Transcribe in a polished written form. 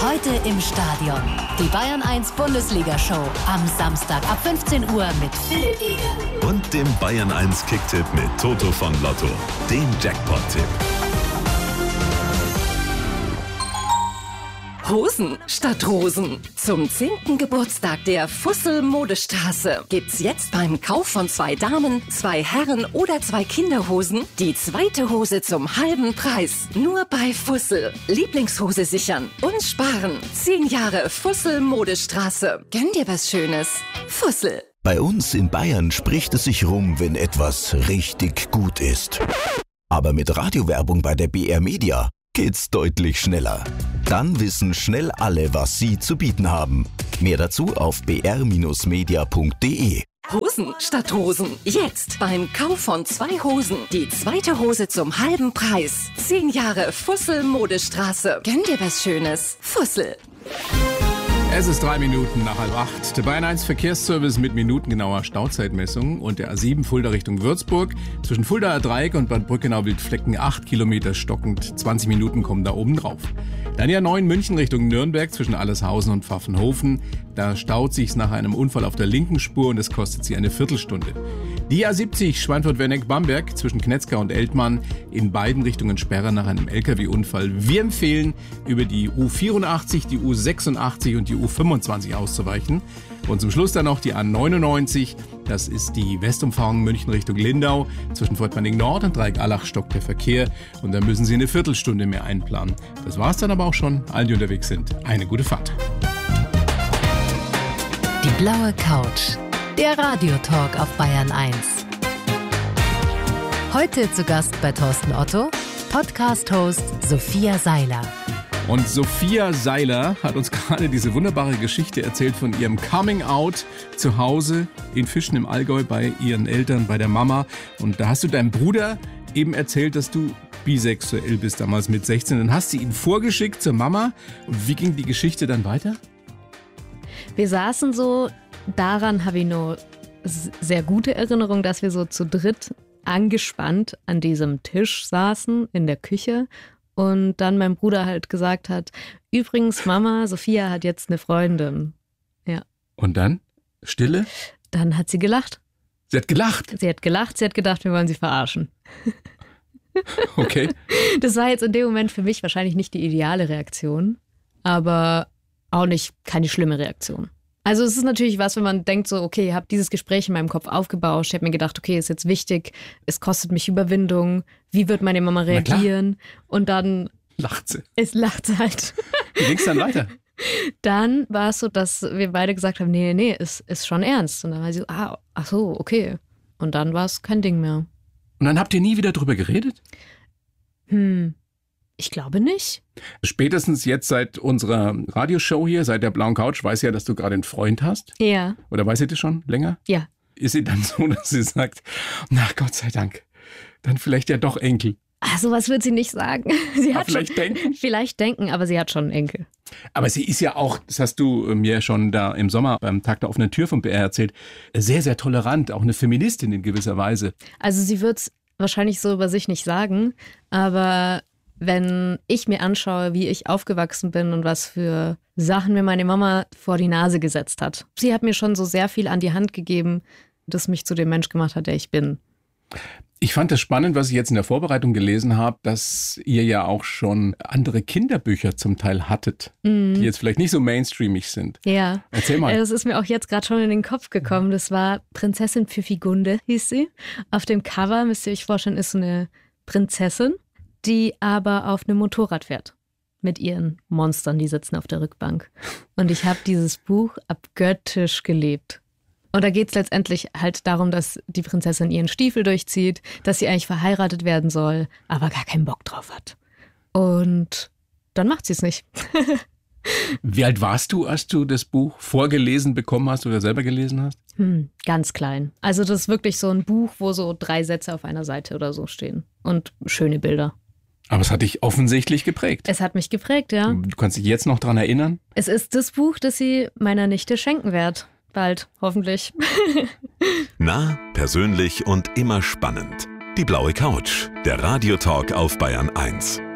Heute im Stadion. Die Bayern 1 Bundesliga-Show. Am Samstag ab 15 Uhr mit Philipp Eger. Und dem Bayern 1 Kicktipp mit Toto von Lotto. Dem Jackpot-Tipp. Hosen statt Rosen. Zum 10. Geburtstag der Fussel Modestraße gibt's jetzt beim Kauf von 2 Damen, 2 Herren oder 2 Kinderhosen die zweite Hose zum halben Preis. Nur bei Fussel. Lieblingshose sichern und sparen. 10 Jahre Fussel Modestraße. Gönn dir was Schönes. Fussel. Bei uns in Bayern spricht es sich rum, wenn etwas richtig gut ist. Aber mit Radiowerbung bei der BR Media geht's deutlich schneller. Dann wissen schnell alle, was sie zu bieten haben. Mehr dazu auf br-media.de. Hosen statt Rosen. Jetzt beim Kauf von 2 Hosen die zweite Hose zum halben Preis. 10 Jahre Fussel Modestraße. Gönn dir was Schönes. Fussel. Es ist 3 Minuten nach 7:30. Der Bayern 1 Verkehrsservice mit minutengenauer Stauzeitmessung und der A7 Fulda Richtung Würzburg. Zwischen Fuldaer Dreieck und Bad Brückenau-Wildflecken 8 Kilometer stockend. 20 Minuten kommen da oben drauf. Dann ja 9 München Richtung Nürnberg zwischen Allershausen und Pfaffenhofen. Da staut sich's nach einem Unfall auf der linken Spur und es kostet sie eine Viertelstunde. Die A70 Schweinfurt-Werneck-Bamberg zwischen Knetzka und Eltmann, in beiden Richtungen Sperre nach einem LKW-Unfall. Wir empfehlen, über die U84, die U86 und die U25 auszuweichen. Und zum Schluss dann noch die A99, das ist die Westumfahrung München Richtung Lindau. Zwischen Fortmanning Nord und Dreieck-Allach stockt der Verkehr und da müssen Sie eine Viertelstunde mehr einplanen. Das war's dann aber auch schon. Allen, die unterwegs sind, eine gute Fahrt. Die blaue Couch. Der Radiotalk auf Bayern 1. Heute zu Gast bei Thorsten Otto, Podcast-Host Sophia Seiler. Und Sophia Seiler hat uns gerade diese wunderbare Geschichte erzählt von ihrem Coming-out zu Hause in Fischen im Allgäu bei ihren Eltern, bei der Mama. Und da hast du deinem Bruder eben erzählt, dass du bisexuell bist, damals mit 16. Dann hast du ihn vorgeschickt zur Mama. Und wie ging die Geschichte dann weiter? Wir saßen so, daran habe ich nur sehr gute Erinnerung, dass wir so zu dritt angespannt an diesem Tisch saßen in der Küche. Und dann mein Bruder halt gesagt hat, übrigens Mama, Sophia hat jetzt eine Freundin. Ja. Und dann? Stille? Dann hat sie gelacht. Sie hat gelacht? Sie hat gelacht, sie hat gedacht, wir wollen sie verarschen. Okay. Das war jetzt in dem Moment für mich wahrscheinlich nicht die ideale Reaktion, aber auch nicht keine schlimme Reaktion. Also es ist natürlich was, wenn man denkt so, okay, ich habe dieses Gespräch in meinem Kopf aufgebauscht, ich habe mir gedacht, okay, ist jetzt wichtig, es kostet mich Überwindung, wie wird meine Mama reagieren? Und dann lacht sie. Es lacht sie halt. Wie ging's dann weiter? Dann war es so, dass wir beide gesagt haben, nee, ist schon ernst. Und dann war sie so, ach so, okay. Und dann war es kein Ding mehr. Und dann habt ihr nie wieder drüber geredet? Ich glaube nicht. Spätestens jetzt seit unserer Radioshow hier, seit der blauen Couch, weiß sie ja, dass du gerade einen Freund hast. Ja. Oder weiß sie das schon länger? Ja. Ist sie dann so, dass sie sagt, na Gott sei Dank, dann vielleicht ja doch Enkel? Ach, sowas wird sie nicht sagen. Sie hat vielleicht denken? Vielleicht denken, aber sie hat schon einen Enkel. Aber sie ist ja auch, das hast du mir schon da im Sommer beim Tag der offenen Tür vom BR erzählt, sehr, sehr tolerant, auch eine Feministin in gewisser Weise. Also sie wird es wahrscheinlich so über sich nicht sagen, aber wenn ich mir anschaue, wie ich aufgewachsen bin und was für Sachen mir meine Mama vor die Nase gesetzt hat. Sie hat mir schon so sehr viel an die Hand gegeben, das mich zu dem Mensch gemacht hat, der ich bin. Ich fand das spannend, was ich jetzt in der Vorbereitung gelesen habe, dass ihr ja auch schon andere Kinderbücher zum Teil hattet, die jetzt vielleicht nicht so mainstreamig sind. Ja. Erzähl mal. Das ist mir auch jetzt gerade schon in den Kopf gekommen. Das war Prinzessin Pfiffigunde, hieß sie. Auf dem Cover, müsst ihr euch vorstellen, ist so eine Prinzessin, die aber auf einem Motorrad fährt. Mit ihren Monstern, die sitzen auf der Rückbank. Und ich habe dieses Buch abgöttisch geliebt. Und da geht es letztendlich halt darum, dass die Prinzessin ihren Stiefel durchzieht, dass sie eigentlich verheiratet werden soll, aber gar keinen Bock drauf hat. Und dann macht sie es nicht. Wie alt warst du, als du das Buch vorgelesen bekommen hast oder selber gelesen hast? Ganz klein. Also das ist wirklich so ein Buch, wo so 3 Sätze auf einer Seite oder so stehen. Und schöne Bilder. Aber es hat dich offensichtlich geprägt. Es hat mich geprägt, ja. Du kannst dich jetzt noch daran erinnern? Es ist das Buch, das sie meiner Nichte schenken wird. Bald, hoffentlich. Nah, persönlich und immer spannend. Die blaue Couch, der Radiotalk auf Bayern 1.